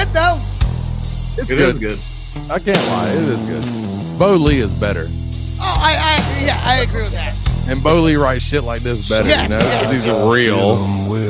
good though. It's It good. is good. I can't lie. It is good. Bo Lee is better. Oh, I agree with that. And Bo Lee writes shit like this better, Yeah, you know? yeah. 'Cause he's real.